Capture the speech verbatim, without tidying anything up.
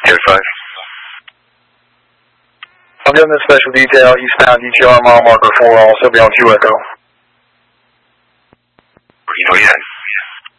Code five. I'm doing this special detail, eastbound D T R mile marker four, also be on two Echo. Reno, yes.